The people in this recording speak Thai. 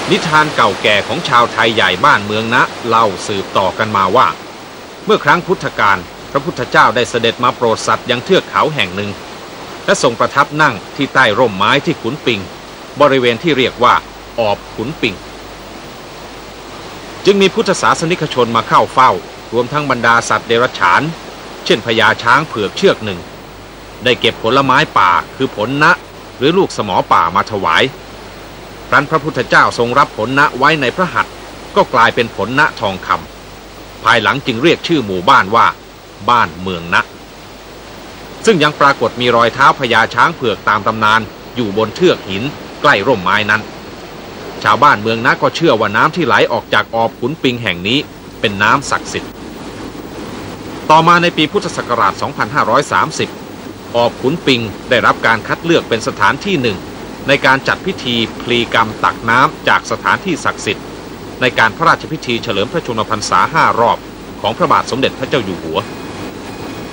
นิทานเก่าแก่ของชาวไทยใหญ่บ้านเมืองนะเล่าสืบต่อกันมาว่าเมื่อครั้งพุทธกาลพระพุทธเจ้าได้เสด็จมาโปรดสัตว์ยังเทือกเขาแห่งหนึ่งและทรงประทับนั่งที่ใต้ร่มไม้ที่ขุนปิงบริเวณที่เรียกว่าออบขุนปิงจึงมีพุทธศาสนิกชนมาเข้าเฝ้ารวมทั้งบรรดาสัตว์เดรัจฉานเช่นพญาช้างเผือกเชือกหนึ่งได้เก็บผลไม้ป่าคือผลนะหรือลูกสมอป่ามาถวายครั้นพระพุทธเจ้าทรงรับผลนะไว้ในพระหัตถ์ก็กลายเป็นผลนะทองคำภายหลังจึงเรียกชื่อหมู่บ้านว่าบ้านเมืองนะซึ่งยังปรากฏมีรอยเท้าพญาช้างเผือกตามตำนานอยู่บนเทือกหินใกล้ร่มไม้นั้นชาวบ้านเมืองนะก็เชื่อว่าน้ำที่ไหลออกจากออบขุนปิงแห่งนี้เป็นน้ำศักดิ์สิทธิ์ต่อมาในปีพุทธศักราช 2530 ออบขุนปิงได้รับการคัดเลือกเป็นสถานที่หนึ่งในการจัดพิธีพลีกรรมตักน้ำจากสถานที่ศักดิ์สิทธิ์ในการพระราชพิธีเฉลิมพระชนมพรรษา5 รอบของพระบาทสมเด็จพระเจ้าอยู่หัว